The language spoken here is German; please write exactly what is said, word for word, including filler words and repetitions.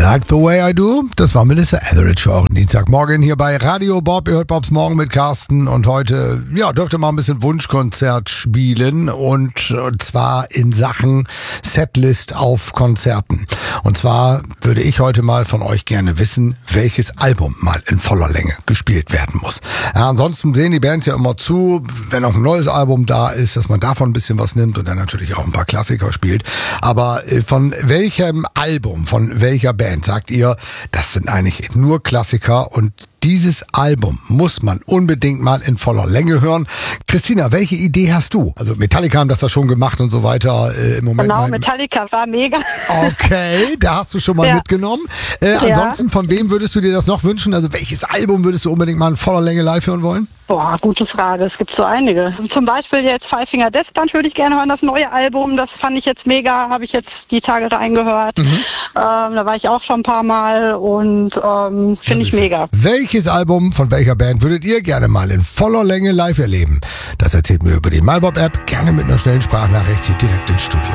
Like the Way I Do, das war Melissa Etheridge für euren Dienstagmorgen hier bei Radio Bob. Ihr hört Bobs Morgen mit Carsten und heute, ja, dürft ihr mal ein bisschen Wunschkonzert spielen und, und zwar in Sachen Setlist auf Konzerten. Und zwar würde ich heute mal von euch gerne wissen, welches Album mal in voller Länge gespielt werden muss. Ja, ansonsten sehen die Bands ja immer zu, wenn auch ein neues Album da ist, dass man davon ein bisschen was nimmt und dann natürlich auch ein paar Klassiker spielt. Aber von welchem Album, von welcher Band sagt ihr, das sind eigentlich nur Klassiker und dieses Album muss man unbedingt mal in voller Länge hören. Christina, welche Idee hast du? Also Metallica haben das da schon gemacht und so weiter. Äh, im Moment genau, mein... Metallica war mega. Okay, da hast du schon mal ja. mitgenommen. Äh, ja. Ansonsten, von wem würdest du dir das noch wünschen? Also welches Album würdest du unbedingt mal in voller Länge live hören wollen? Boah, gute Frage. Es gibt so einige. Zum Beispiel jetzt Five Finger Death Punch würde ich gerne hören. Das neue Album, das fand ich jetzt mega. Habe ich jetzt die Tage reingehört. Mhm. Ähm, da war ich auch schon ein paar Mal und ähm, finde ich mega. Welches Album von welcher Band würdet ihr gerne mal in voller Länge live erleben? Das erzählt mir über die MyBob-App. Gerne mit einer schnellen Sprachnachricht hier direkt ins Studio.